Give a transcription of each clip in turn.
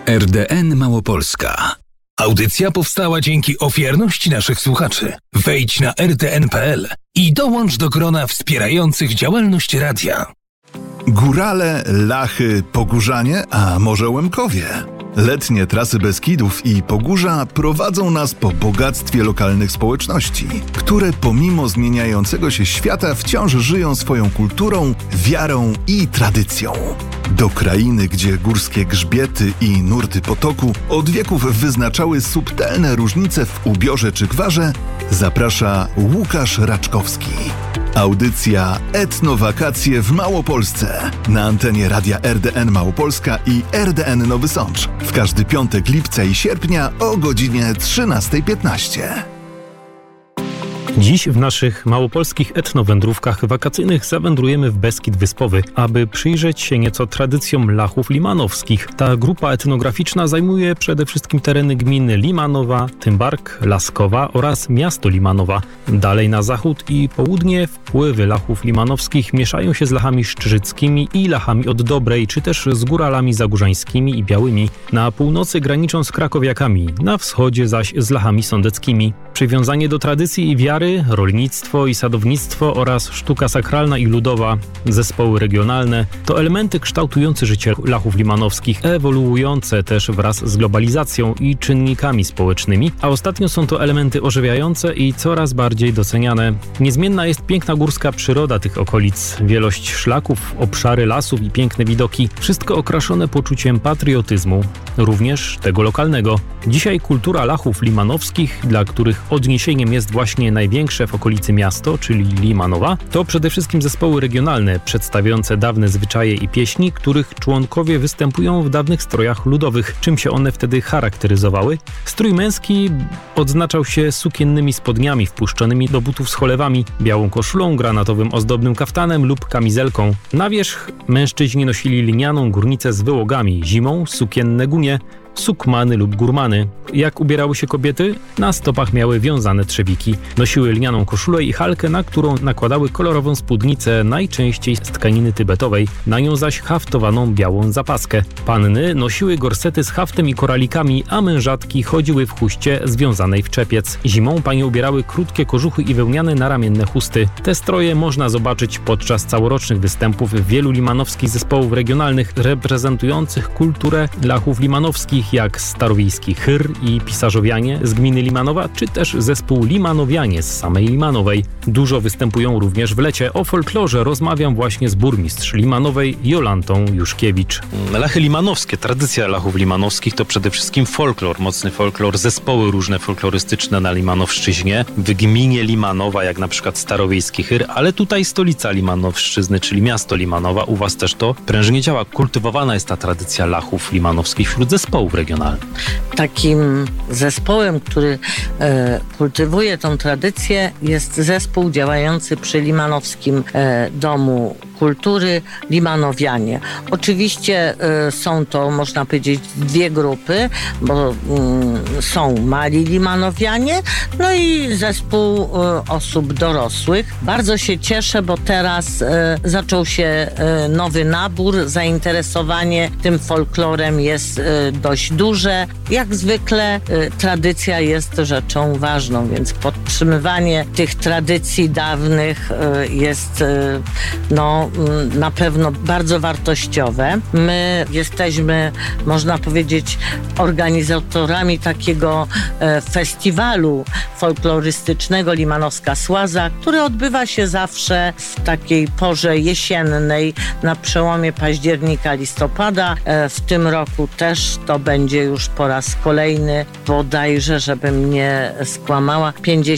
RDN Małopolska. Audycja powstała dzięki ofiarności naszych słuchaczy. Wejdź na rdn.pl i dołącz do grona wspierających działalność radia. Górale, Lachy, Pogórzanie, a może Łemkowie? Letnie trasy Beskidów i Pogórza prowadzą nas po bogactwie lokalnych społeczności, które pomimo zmieniającego się świata wciąż żyją swoją kulturą, wiarą i tradycją. Do krainy, gdzie górskie grzbiety i nurty potoku od wieków wyznaczały subtelne różnice w ubiorze czy gwarze, zaprasza Łukasz Raczkowski. Audycja Etnowakacje w Małopolsce na antenie radia RDN Małopolska i RDN Nowy Sącz w każdy piątek lipca i sierpnia o godzinie 13:15. Dziś w naszych małopolskich etnowędrówkach wakacyjnych zawędrujemy w Beskid Wyspowy, aby przyjrzeć się nieco tradycjom Lachów limanowskich. Ta grupa etnograficzna zajmuje przede wszystkim tereny gminy Limanowa, Tymbark, Laskowa oraz miasto Limanowa. Dalej na zachód i południe wpływy Lachów limanowskich mieszają się z Lachami szczyżyckimi i Lachami od Dobrej, czy też z góralami zagórzańskimi i białymi. Na północy graniczą z krakowiakami, na wschodzie zaś z Lachami sądeckimi. Przywiązanie do tradycji i wiary, rolnictwo i sadownictwo oraz sztuka sakralna i ludowa, zespoły regionalne to elementy kształtujące życie Lachów limanowskich, ewoluujące też wraz z globalizacją i czynnikami społecznymi, a ostatnio są to elementy ożywiające i coraz bardziej doceniane. Niezmienna jest piękna górska przyroda tych okolic, wielość szlaków, obszary lasów i piękne widoki, wszystko okraszone poczuciem patriotyzmu, również tego lokalnego. Dzisiaj kultura Lachów limanowskich, dla których odniesieniem jest właśnie największe w okolicy miasto, czyli Limanowa, to przede wszystkim zespoły regionalne przedstawiające dawne zwyczaje i pieśni, których członkowie występują w dawnych strojach ludowych, czym się one wtedy charakteryzowały. Strój męski odznaczał się sukiennymi spodniami wpuszczonymi do butów z cholewami, białą koszulą, granatowym ozdobnym kaftanem lub kamizelką. Na wierzch mężczyźni nosili linianą górnicę z wyłogami, zimą sukienne gunie, sukmany lub gurmany. Jak ubierały się kobiety? Na stopach miały wiązane trzewiki. Nosiły lnianą koszulę i halkę, na którą nakładały kolorową spódnicę, najczęściej z tkaniny tybetowej, na nią zaś haftowaną białą zapaskę. Panny nosiły gorsety z haftem i koralikami, a mężatki chodziły w chuście związanej w czepiec. Zimą panie ubierały krótkie kożuchy i wełniane naramienne chusty. Te stroje można zobaczyć podczas całorocznych występów wielu limanowskich zespołów regionalnych reprezentujących kulturę Lachów limanowskich, jak starowiejski Chyr i Pisarzowianie z gminy Limanowa, czy też zespół Limanowianie z samej Limanowej. Dużo występują również w lecie. O folklorze rozmawiam właśnie z burmistrz Limanowej Jolantą Juszkiewicz. Lachy limanowskie, tradycja Lachów limanowskich to przede wszystkim folklor, mocny folklor, zespoły różne folklorystyczne na Limanowszczyźnie, w gminie Limanowa, jak na przykład starowiejski Chyr, ale tutaj stolica Limanowszczyzny, czyli miasto Limanowa. U was też to prężnie działa. Kultywowana jest ta tradycja Lachów limanowskich wśród zespołów regionalnych. Takim zespołem, który kultywuje tą tradycję, jest zespół działający przy Limanowskim Domu Kultury Limanowianie. Oczywiście są to, można powiedzieć, dwie grupy, bo są mali Limanowianie, no i zespół osób dorosłych. Bardzo się cieszę, bo teraz zaczął się nowy nabór, zainteresowanie tym folklorem jest dość duże. Jak zwykle tradycja jest rzeczą ważną, więc podtrzymywanie tych tradycji dawnych jest na pewno bardzo wartościowe. My jesteśmy, można powiedzieć, organizatorami takiego festiwalu folklorystycznego Limanowska Słaza, który odbywa się zawsze w takiej porze jesiennej, na przełomie października, listopada. W tym roku też to będzie już po raz kolejny, bodajże, żebym nie skłamała,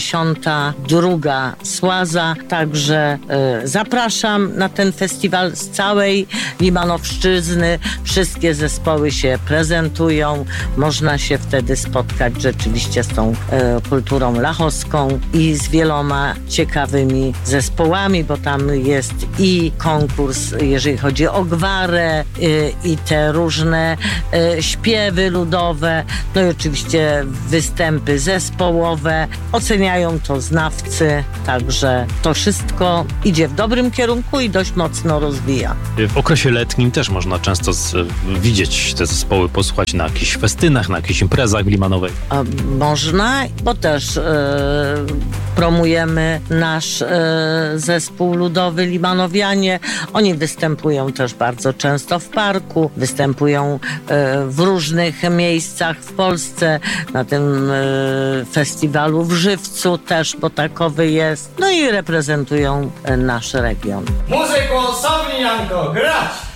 52. Słaza. Także zapraszam na ten festiwal z całej Limanowszczyzny. Wszystkie zespoły się prezentują. Można się wtedy spotkać rzeczywiście z tą kulturą lachowską i z wieloma ciekawymi zespołami, bo tam jest i konkurs, jeżeli chodzi o gwarę, i te różne śpiewy ludowe, no i oczywiście występy zespołowe. Oceniają to znawcy, także to wszystko idzie w dobrym kierunku i dość dość mocno rozwija. W okresie letnim też można często widzieć te zespoły, posłuchać na jakichś festynach, na jakichś imprezach w Limanowej. Można, bo też promujemy nasz zespół ludowy Limanowianie. Oni występują też bardzo często w parku, występują w różnych miejscach w Polsce, na tym festiwalu w Żywcu też, bo takowy jest. No i reprezentują nasz region. Muzyką Sawinianko, grać!